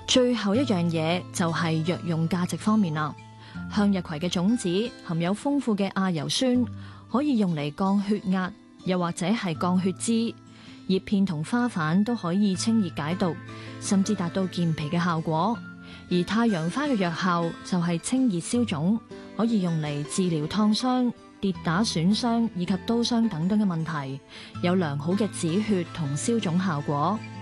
最後一樣嘢就係藥用價值方面啦。向日葵嘅種子含有豐富嘅亞油酸，可以用嚟降血壓，又或者係降血脂。葉片同花瓣都可以清熱解毒，甚至達到健脾嘅效果。而太陽花嘅藥效就係清熱消腫，可以用嚟治療燙傷、跌打損傷以及刀傷等等嘅問題，有良好嘅止血同消腫效果。